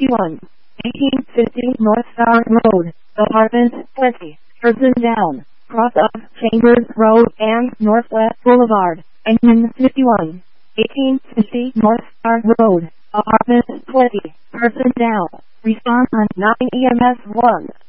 51, 1850 North Star Road, Apartment 20, Person Down, cross of Chambers Road and Northwest Boulevard, Engine 51, 1850 North Star Road, Apartment 20, Person Down. Respond on 9 EMS 1.